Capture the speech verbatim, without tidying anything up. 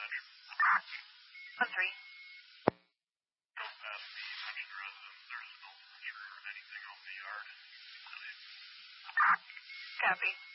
One three. Past the mentioned residence, there's no furniture or anything out in the yard. Copy.